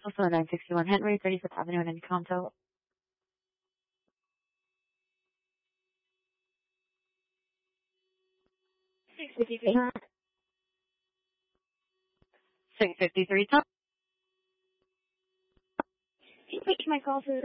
Also 961 Henry, 35th Avenue in Encanto. 653 Tom. Which my call for